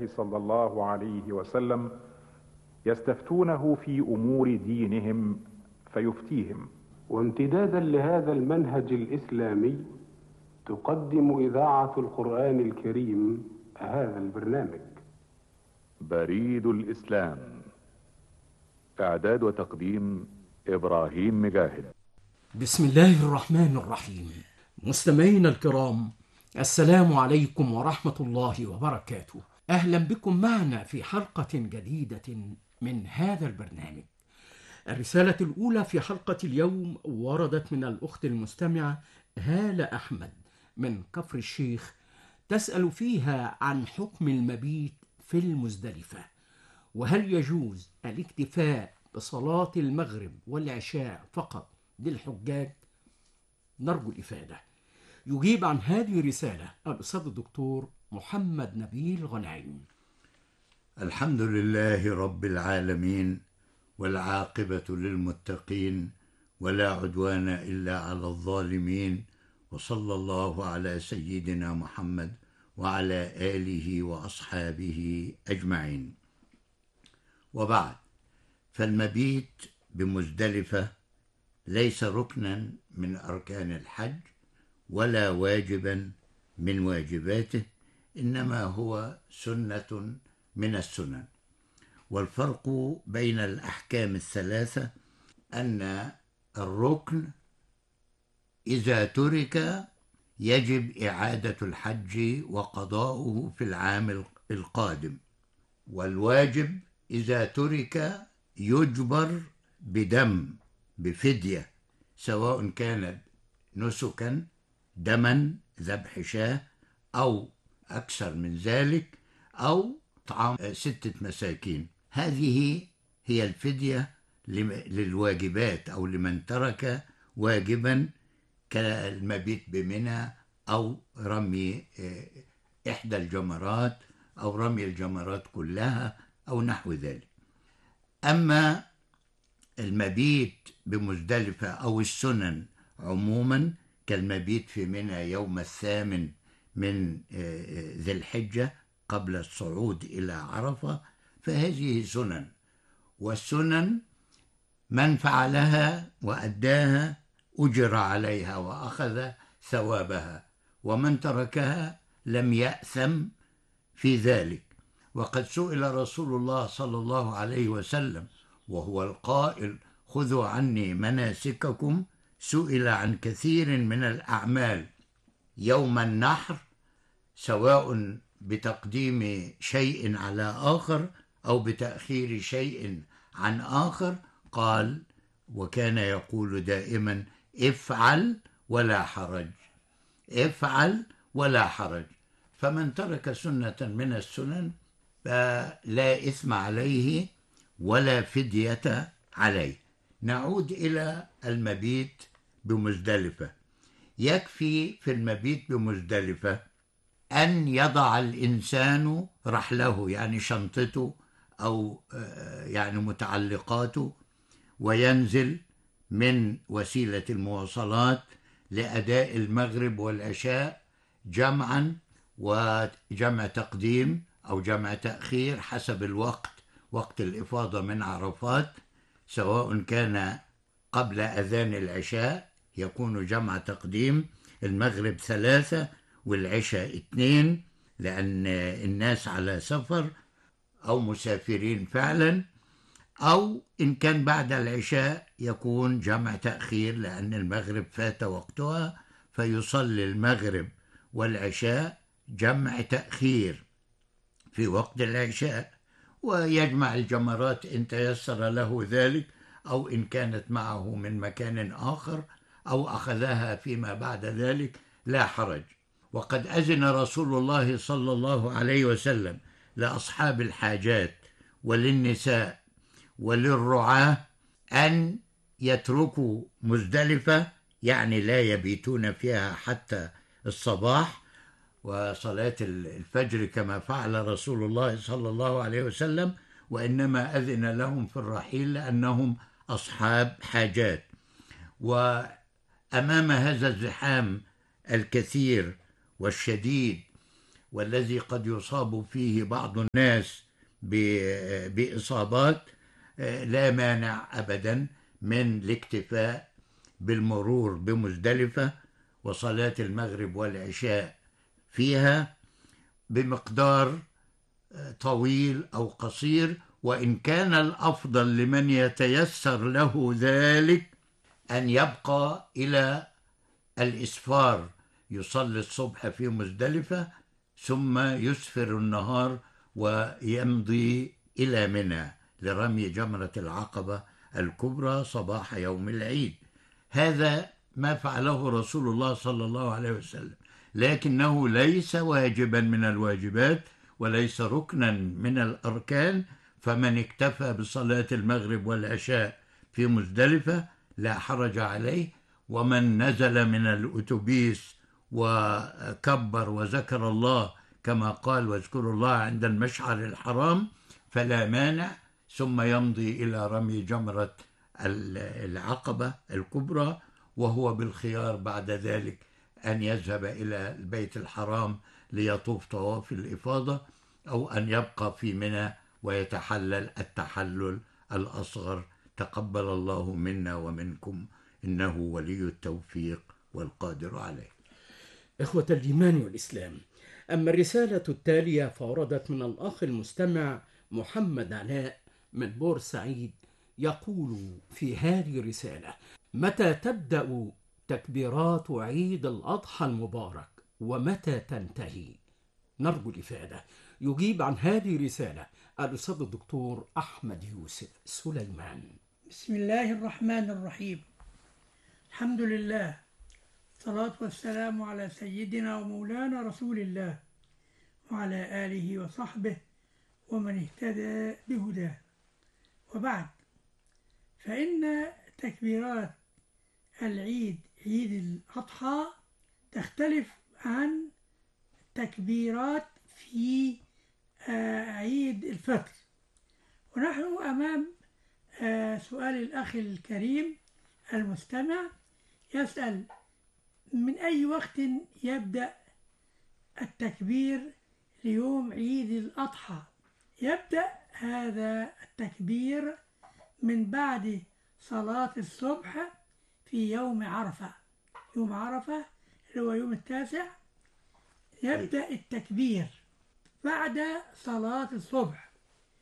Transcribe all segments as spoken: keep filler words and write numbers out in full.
صلى الله عليه وسلم يستفتونه في امور دينهم فيفتيهم. وامتدادا لهذا المنهج الاسلامي تقدم اذاعه القران الكريم هذا البرنامج. بريد الاسلام، اعداد وتقديم ابراهيم مجاهد. بسم الله الرحمن الرحيم. مستمعينا الكرام، السلام عليكم ورحمة الله وبركاته. أهلا بكم معنا في حلقة جديدة من هذا البرنامج. الرسالة الأولى في حلقة اليوم وردت من الأخت المستمعة هالة أحمد من كفر الشيخ، تسأل فيها عن حكم المبيت في المزدلفة، وهل يجوز الاكتفاء بصلاة المغرب والعشاء فقط للحجاج؟ نرجو الإفادة. يجيب عن هذه الرسالة الأستاذ الدكتور محمد نبيل غنايم. الحمد لله رب العالمين، والعاقبة للمتقين، ولا عدوان إلا على الظالمين، وصلى الله على سيدنا محمد وعلى آله وأصحابه أجمعين. وبعد، فالمبيت بمزدلفة ليس ركنا من أركان الحج ولا واجبا من واجباته، إنما هو سنة من السنن. والفرق بين الأحكام الثلاثة أن الركن إذا ترك يجب إعادة الحج وقضاؤه في العام القادم، والواجب إذا ترك يجبر بدم بفدية، سواء كانت نسكا دما ذبح شاة أو أكثر من ذلك، أو طعام ستة مساكين. هذه هي الفدية للواجبات أو لمن ترك واجبا كالمبيت بمنى أو رمي إحدى الجمرات أو رمي الجمرات كلها أو نحو ذلك. أما المبيت بمزدلفة أو السنن عموما كالمبيت في منى يوم الثامن من ذي الحجة قبل الصعود إلى عرفة، فهذه سنن، والسنن من فعلها وأداها أجر عليها وأخذ ثوابها، ومن تركها لم يأثم في ذلك. وقد سئل رسول الله صلى الله عليه وسلم وهو القائل: خذوا عني مناسككم، سئل عن كثير من الأعمال يوم النحر، سواء بتقديم شيء على آخر أو بتأخير شيء عن آخر، قال وكان يقول دائما: افعل ولا حرج، افعل ولا حرج. فمن ترك سنة من السنن فلا إثم عليه ولا فدية عليه. نعود إلى المبيت بمزدلفة. يكفي في المبيت بمزدلفة أن يضع الإنسان رحله، يعني شنطته أو يعني متعلقاته، وينزل من وسيلة المواصلات لأداء المغرب والعشاء جمعا، وجمع تقديم أو جمع تأخير حسب الوقت، وقت الإفاضة من عرفات، سواء كان قبل أذان العشاء يكون جمع تقديم، المغرب ثلاثة والعشاء اثنين، لأن الناس على سفر أو مسافرين فعلا، أو إن كان بعد العشاء يكون جمع تأخير لأن المغرب فات وقتها، فيصلي المغرب والعشاء جمع تأخير في وقت العشاء، ويجمع الجمرات إن تيسر له ذلك، أو إن كانت معه من مكان آخر أو أخذها فيما بعد ذلك لا حرج. وقد أذن رسول الله صلى الله عليه وسلم لأصحاب الحاجات وللنساء وللرعاة أن يتركوا مزدلفة، يعني لا يبيتون فيها حتى الصباح وصلاة الفجر كما فعل رسول الله صلى الله عليه وسلم، وإنما أذن لهم في الرحيل لأنهم أصحاب حاجات. وأمام هذا الزحام الكثير والشديد والذي قد يصاب فيه بعض الناس بإصابات، لا مانع أبدا من الاكتفاء بالمرور بمزدلفة وصلاة المغرب والعشاء فيها بمقدار طويل أو قصير. وإن كان الأفضل لمن يتيسر له ذلك أن يبقى إلى الإسفار، يصلي الصبح في مزدلفة ثم يسفر النهار ويمضي إلى منى لرمي جمرة العقبة الكبرى صباح يوم العيد. هذا ما فعله رسول الله صلى الله عليه وسلم، لكنه ليس واجبا من الواجبات وليس ركنا من الأركان. فمن اكتفى بصلاة المغرب والعشاء في مزدلفة لا حرج عليه، ومن نزل من الأتوبيس وكبر وذكر الله كما قال واذكروا الله عند المشعر الحرام فلا مانع، ثم يمضي إلى رمي جمرة العقبة الكبرى، وهو بالخيار بعد ذلك أن يذهب إلى البيت الحرام ليطوف طواف الإفاضة، أو أن يبقى في منى ويتحلل التحلل الأصغر. تقبل الله منا ومنكم، إنه ولي التوفيق والقادر عليه. إخوة الإيمان والإسلام، أما الرسالة التالية فوردت من الأخ المستمع محمد علاء من بورسعيد، يقول في هذه الرسالة: متى تبدأ تكبيرات عيد الأضحى المبارك ومتى تنتهي؟ نرجو الإفادة. يجيب عن هذه الرسالة الأستاذ الدكتور أحمد يوسف سليمان. بسم الله الرحمن الرحيم. الحمد لله، الصلاة والسلام على سيدنا ومولانا رسول الله وعلى آله وصحبه ومن اهتدى بهداه، وبعد، فإن تكبيرات العيد عيد الأضحى تختلف عن تكبيرات في عيد الفطر. ونحن أمام سؤال الأخ الكريم المستمع، يسأل: من أي وقت يبدأ التكبير ليوم عيد الأضحى؟ يبدأ هذا التكبير من بعد صلاة الصبح في يوم عرفة. يوم عرفة اللي هو يوم التاسع، يبدأ التكبير بعد صلاة الصبح،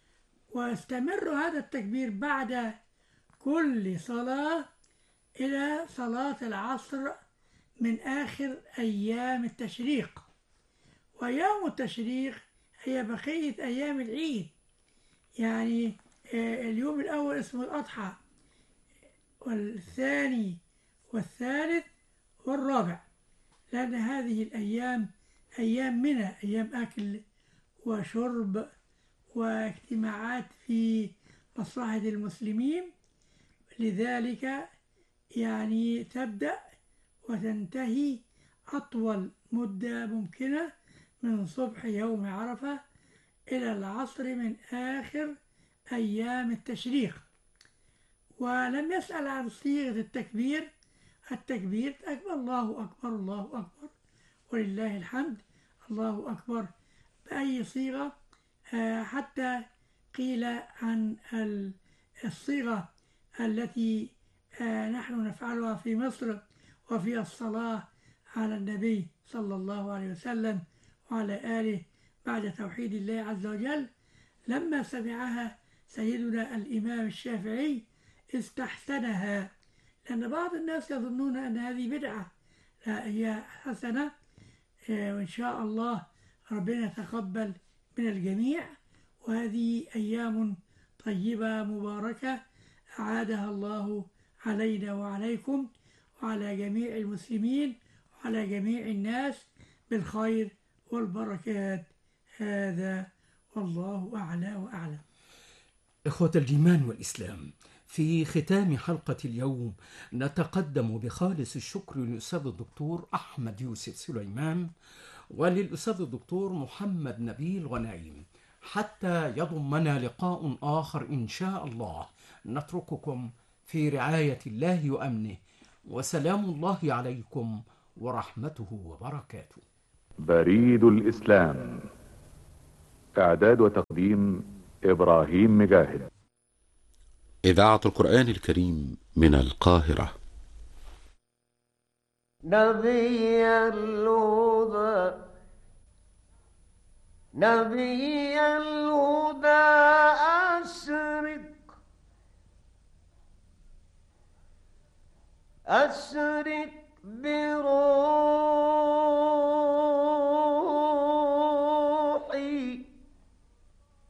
ويستمر هذا التكبير بعد كل صلاة إلى صلاة العصر من آخر أيام التشريق. وأيام التشريق هي بقية أيام العيد، يعني اليوم الأول اسمه الأضحى، والثاني والثالث والرابع، لأن هذه الأيام أيام منى، أيام أكل وشرب واجتماعات في مصلحة المسلمين. لذلك يعني تبدأ وتنتهي أطول مدة ممكنة من صبح يوم عرفة إلى العصر من آخر أيام التشريق. ولم يسأل عن صيغة التكبير. التكبير أكبر، الله أكبر الله أكبر ولله الحمد، الله أكبر بأي صيغة. حتى قيل عن الصيغة التي نحن نفعلها في مصر وفي الصلاة على النبي صلى الله عليه وسلم وعلى آله بعد توحيد الله عز وجل، لما سمعها سيدنا الإمام الشافعي استحسنها، لأن بعض الناس يظنون أن هذه بدعة. لا، هي حسنة، وإن شاء الله ربنا يتقبل من الجميع. وهذه أيام طيبة مباركة أعادها الله علينا وعليكم وعلى جميع المسلمين وعلى جميع الناس بالخير والبركات. هذا والله أعلى وأعلم. إخوة الإيمان والإسلام، في ختام حلقة اليوم نتقدم بخالص الشكر للأستاذ الدكتور أحمد يوسف سليمان وللأستاذ الدكتور محمد نبيل غنايم. حتى يضمنا لقاء آخر إن شاء الله، نترككم في رعاية الله وأمنه، وسلام الله عليكم ورحمته وبركاته. بريد الإسلام. إعداد وتقديم إبراهيم مجاهد. إذاعة القرآن الكريم من القاهرة. نبي الهدى نبي الهدى أشرق أشرق برؤيا